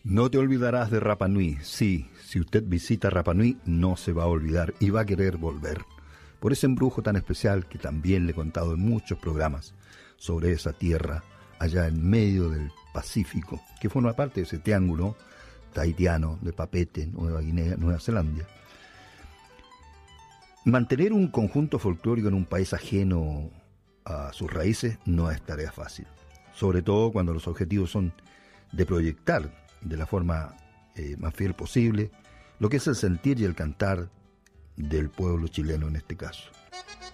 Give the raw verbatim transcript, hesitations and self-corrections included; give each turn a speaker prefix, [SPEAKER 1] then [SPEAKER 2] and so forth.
[SPEAKER 1] No te olvidarás de Rapa Nui. Sí, si usted visita Rapa Nui, no se va a olvidar y va a querer volver. Por ese embrujo tan especial que también le he contado en muchos programas sobre esa tierra allá en medio del Pacífico, que forma parte de ese triángulo tahitiano de Papeete, Nueva Guinea, Nueva Zelanda. Mantener un conjunto folclórico en un país ajeno a sus raíces no es tarea fácil, sobre todo cuando los objetivos son de proyectar de la forma eh, más fiel posible lo que es el sentir y el cantar del pueblo chileno en este caso.